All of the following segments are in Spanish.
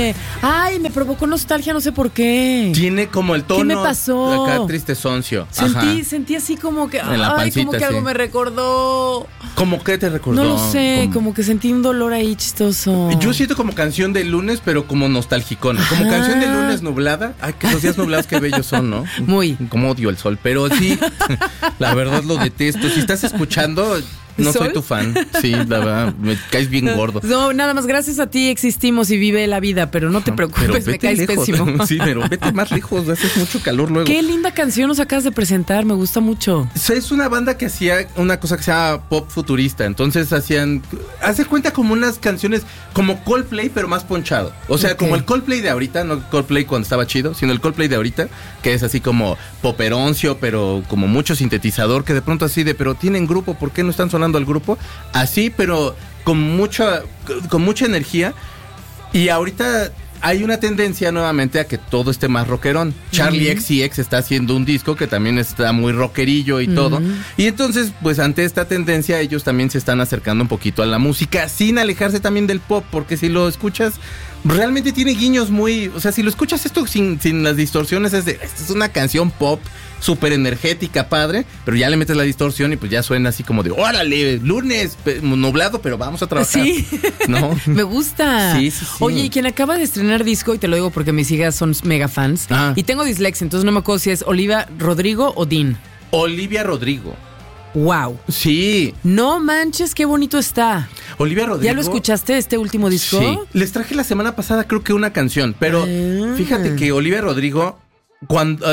sé. Ay, me provocó nostalgia, no sé por qué. Tiene como el tono. ¿Qué me pasó? Acá tristezoncio. Sentí así como que. En la pancita, como que algo me recordó. ¿Cómo qué te recordó? No lo sé, como que sentí un dolor ahí chistoso. Yo siento como canción de lunes, pero como nostalgicona. Como canción de lunes nublada. Ay, que los días nublados qué bellos son, ¿no? Muy. Como odio el sol, pero sí, la verdad lo detesto. Si estás escuchando, no soy tu fan. Sí, la verdad, me caes bien gordo. No, nada más, gracias a ti existimos y vive la vida, pero no te preocupes, me caes lejos. pésimo. Sí, pero vete más lejos, haces mucho calor luego. Qué linda canción nos acabas de presentar, me gusta mucho. Es una banda que hacía una cosa que se llama pop futurista, entonces hacían, hace cuenta como unas canciones como Coldplay, pero más ponchado. O sea, como el Coldplay de ahorita, no Coldplay cuando estaba chido, sino el Coldplay de ahorita, que es así como poperoncio, pero como mucho sintetizador, que de pronto así de, pero tienen grupo, ¿por qué no están sonando al grupo? Así, pero con mucha energía. Y ahorita hay una tendencia nuevamente a que todo esté más rockerón. Charlie XCX está haciendo un disco que también está muy rockerillo y todo. Y entonces, pues ante esta tendencia, ellos también se están acercando un poquito a la música, sin alejarse también del pop, porque si lo escuchas, realmente tiene guiños muy... O sea, si lo escuchas esto sin las distorsiones, esta es una canción pop súper energética, padre, pero ya le metes la distorsión y pues ya suena así como de, órale, lunes, nublado, pero vamos a trabajar. Sí, ¿no? Me gusta. Sí. Oye, y quien acaba de estrenar disco, y te lo digo porque mis hijas son mega fans, y tengo dislexia, entonces no me acuerdo si es Olivia Rodrigo o Dean. Olivia Rodrigo. Wow. Sí. No manches, qué bonito está. Olivia Rodrigo. ¿Ya lo escuchaste, este último disco? Sí. Les traje la semana pasada creo que una canción, pero fíjate que Olivia Rodrigo, cuando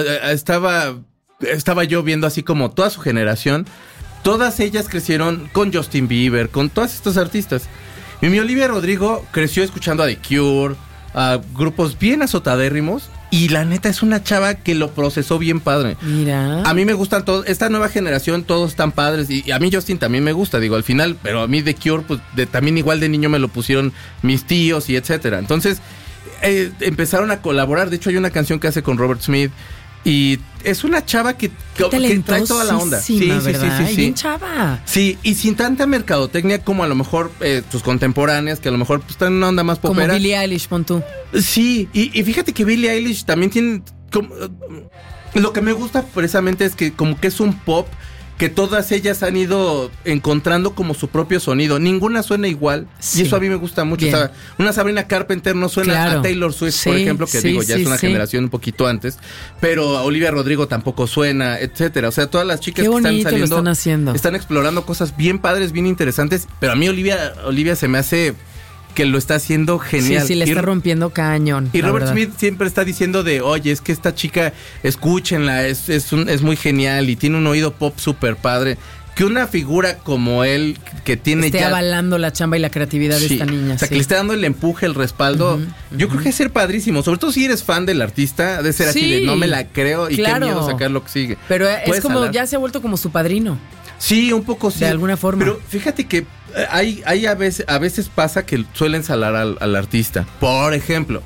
estaba yo viendo así como toda su generación, todas ellas crecieron con Justin Bieber, con todos estos artistas. Y mi Olivia Rodrigo creció escuchando a The Cure, a grupos bien azotadérrimos, y la neta es una chava que lo procesó bien padre. Mira. A mí me gustan todos, esta nueva generación, todos están padres, y a mí Justin también me gusta, digo, al final, pero a mí The Cure, pues también igual de niño me lo pusieron mis tíos y etcétera. Entonces, empezaron a colaborar. De hecho, hay una canción que hace con Robert Smith. Y es una chava que trae toda la onda. Sí, bien chava. Sí, y sin tanta mercadotecnia como a lo mejor tus contemporáneas, que a lo mejor pues, están en una onda más popera. Como Billie Eilish, pon tú. Sí, y fíjate que Billie Eilish también tiene... lo que me gusta precisamente es que como que es un pop que todas ellas han ido encontrando como su propio sonido. Ninguna suena igual. Sí. Y eso a mí me gusta mucho. O sea, una Sabrina Carpenter no suena a Taylor Swift, por ejemplo, que ya es una generación un poquito antes. Pero a Olivia Rodrigo tampoco suena, etcétera. O sea, todas las chicas que están saliendo, lo están haciendo. Están explorando cosas bien padres, bien interesantes. Pero a mí Olivia se me hace... que lo está haciendo genial. Sí, le está rompiendo cañón. Y Robert Smith siempre está diciendo de, oye, es que esta chica, escúchenla, es muy genial y tiene un oído pop súper padre. Que una figura como él, que tiene esté avalando la chamba y la creatividad de esta niña. O sea, que le esté dando el empuje, el respaldo. Yo creo que es ser padrísimo. Sobre todo si eres fan del artista, de ser así de, no me la creo y qué miedo sacar lo que sigue. Pero es como, ya se ha vuelto como su padrino. Sí, un poco sí. De alguna forma. Pero fíjate que hay a veces pasa que suelen salar al artista. Por ejemplo,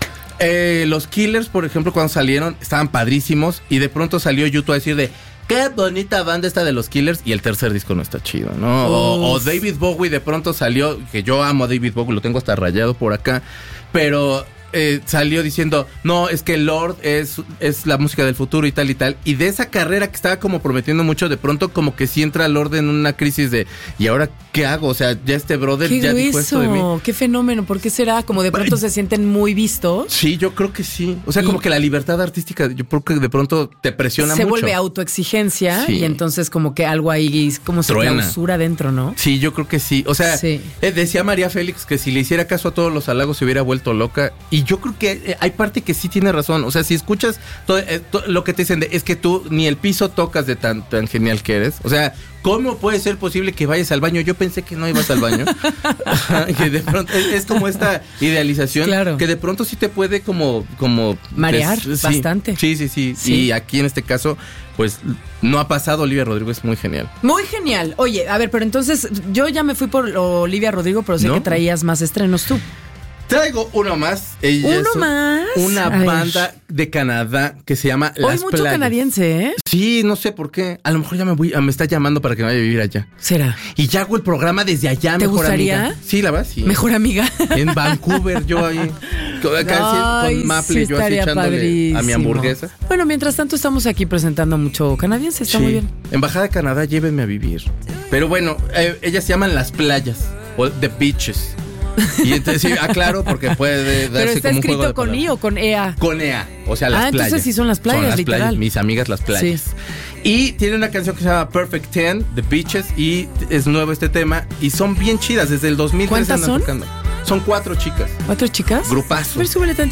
los Killers, por ejemplo, cuando salieron, estaban padrísimos. Y de pronto salió YouTube a decir de, qué bonita banda esta de los Killers. Y el tercer disco no está chido, ¿no? O David Bowie de pronto salió, que yo amo a David Bowie, lo tengo hasta rayado por acá. Pero... salió diciendo, no, es que Lord es la música del futuro y tal y tal. Y de esa carrera que estaba como prometiendo mucho, de pronto como que sí entra Lord en una crisis de, ¿y ahora qué hago? O sea, ya este brother ya dijo esto de mí. Qué fenómeno, ¿por qué será? Como de pronto se sienten muy vistos. Sí, yo creo que sí. O sea, como que la libertad artística, yo creo que de pronto te presiona mucho. Se vuelve autoexigencia y entonces como que algo ahí como se clausura dentro, ¿no? Sí, yo creo que sí. O sea, decía María Félix que si le hiciera caso a todos los halagos se hubiera vuelto loca. Y yo creo que hay parte que sí tiene razón. O sea, si escuchas todo lo que te dicen es que tú ni el piso tocas de tan genial que eres. O sea, ¿cómo puede ser posible que vayas al baño? Yo pensé que no ibas al baño. Que de pronto es como esta idealización que de pronto sí te puede como marear bastante. Sí. Y aquí en este caso, pues no ha pasado. Olivia Rodrigo es muy genial. Muy genial. Oye, a ver, pero entonces yo ya me fui por Olivia Rodrigo, pero sé que traías más estrenos tú. Traigo uno más. Una banda de Canadá que se llama Las Playas. Hoy mucho canadiense, ¿eh? Sí, no sé por qué. A lo mejor ya me está llamando para que me vaya a vivir allá. ¿Será? Y ya hago el programa desde allá, ¿Te mejor gustaría? amiga. Sí, la verdad, sí. Mejor amiga. En Vancouver, yo ahí. Con Maple, yo así echándole padrísimo a mi hamburguesa. Bueno, mientras tanto estamos aquí presentando mucho canadiense, está muy bien. Embajada de Canadá, llévenme a vivir. Pero bueno, ellas se llaman las playas o the beaches. Y entonces sí, aclaro porque puede darse como un juego de palabras. ¿Pero está escrito con I o con EA? Con EA, o sea, las playas. Entonces sí son las playas, literal. Playas, mis amigas las playas. Sí. Y tiene una canción que se llama Perfect 10, The Beaches, y es nuevo este tema, y son bien chidas, desde el 2013 ¿Cuántas son? Tocando. Son 4 chicas. ¿4 chicas? Grupazo. A ver, súbele